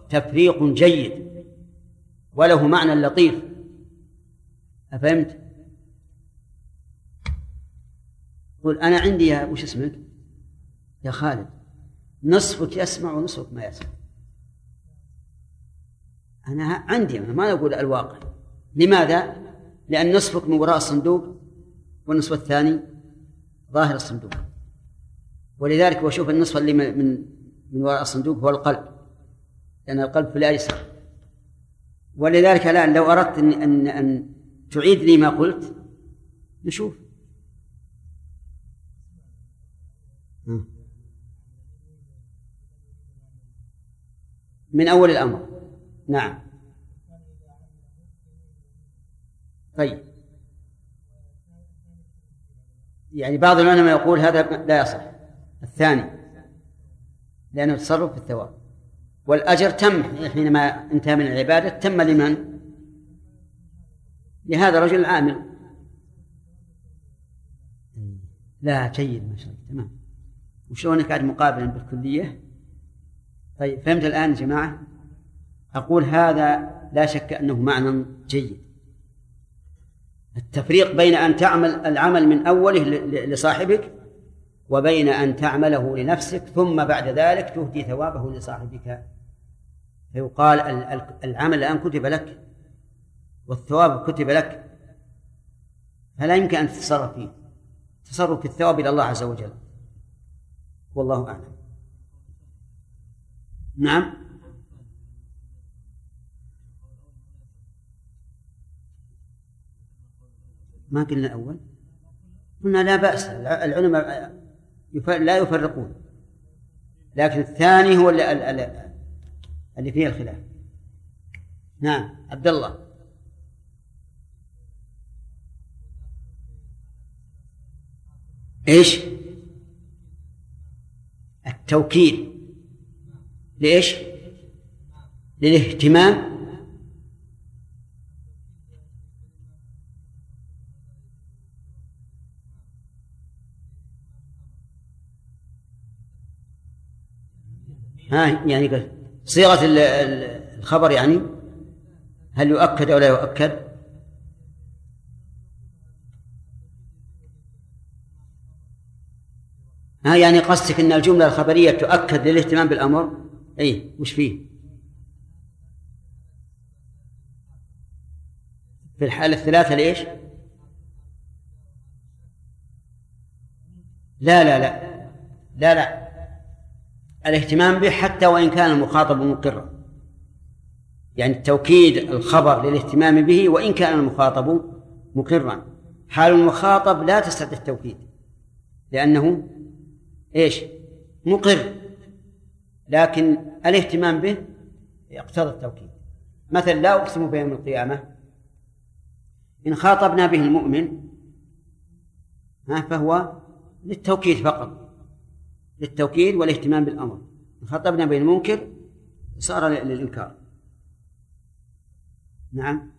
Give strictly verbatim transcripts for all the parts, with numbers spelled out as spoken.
تفريق جيد وله معنى لطيف. أفهمت؟ قل أنا عندي يا وش اسمك يا خالد، نصفك يسمع ونصفك ما يسمع. أنا عندي، أنا ما أقول الواقع. لماذا؟ لأن نصفك من وراء الصندوق والنصف الثاني ظاهر الصندوق، ولذلك وشوف النصف اللي من من وراء الصندوق هو القلب، لأن القلب في الأيسر. ولذلك الآن لو أردت أن, أن, أن تعيد لي ما قلت نشوف. من أول الأمر. نعم. طيب، يعني بعض العلماء يقول هذا لا يصح الثاني لأنه تصرف في الثواب، والأجر تم حينما انتهى من العبادة. تم لمن؟ لهذا الرجل العامل. لا جيد ما شاء الله تمام. وشلون قاعد مقابلا بالكلية؟ طيب فهمت الآن يا جماعة؟ أقول هذا لا شك أنه معنى جيد، التفريق بين أن تعمل العمل من أوله لصاحبك وبين أن تعمله لنفسك ثم بعد ذلك تهدي ثوابه لصاحبك. فيقال العمل الآن كتب لك والثواب كتب لك، فلا يمكن أن تتصرف فيه. تصرف في الثواب إلى الله عز وجل، والله أعلم. نعم. ما قلنا الأول، قلنا لا بأس، العلماء لا يفرقون، لكن الثاني هو اللي, اللي فيه الخلاف. نعم عبد الله. إيش التوكيد؟ لإيش؟ للاهتمام. ها يعني صيغة الخبر، يعني هل يؤكد أو لا يؤكد؟ ها يعني قصدك أن الجملة الخبرية تؤكد للاهتمام بالأمر؟ أي وش فيه؟ في الحالة الثلاثة ليش؟ لا لا لا لا لا الاهتمام به حتى وإن كان المخاطب مقرا، يعني التوكيد الخبر للاهتمام به وإن كان المخاطب مقرا. حال المخاطب لا تستدعي التوكيد لأنه إيش؟ مقر، لكن الاهتمام به يقتضي التوكيد. مثلا لا أقسم بيوم القيامة، إن خاطبنا به المؤمن فهو للتوكيد فقط، للتوكيد والاهتمام بالأمر. إن خاطبنا به المنكر صار للإنكار. نعم.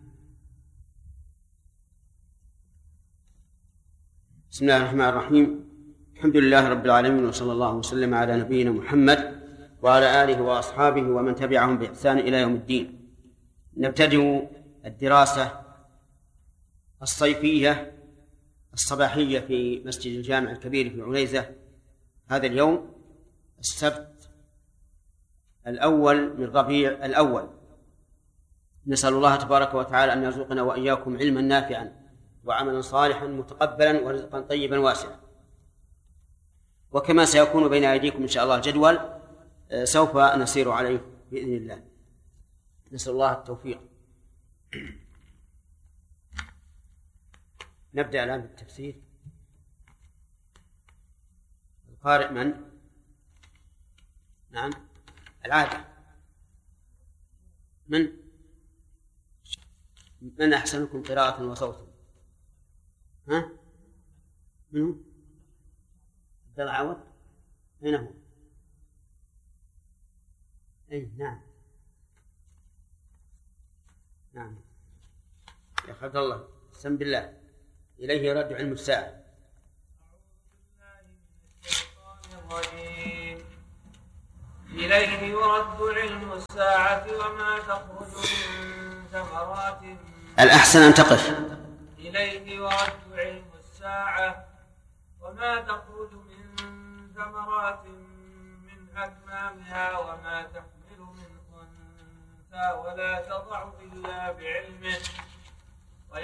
بسم الله الرحمن الرحيم. الحمد لله رب العالمين، وصلى الله وسلم على نبينا محمد وعلى آله وأصحابه ومن تبعهم بإحسان إلى يوم الدين. نبتدئ الدراسة الصيفية الصباحية في مسجد الجامع الكبير في عنيزة هذا اليوم السبت الأول من ربيع الأول. نسأل الله تبارك وتعالى أن يرزقنا وإياكم علما نافعا وعملا صالحا متقبلا ورزقا طيبا واسعا. وكما سيكون بين أيديكم إن شاء الله الجدول سوف نسير عليه بإذن الله. نسأل الله التوفيق. نبدأ الآن بالتفسير. القارئ من؟ نعم العادة. من؟ من أحسنكم قراءة وصوتا؟ ها؟ منه؟ عبد الله عوض؟ أين هو؟ أي نعم نعم يا عبد الله سم بالله، إليه يرد علم الساعة. إليه يرد علم الساعة وما تخرج من ثمرات. الأحسن أن تقف. إليه يرد علم الساعة وما تخرج من ثمرات من أكمامها وما تحمل من أنثى ولا تضع إلا بعلمه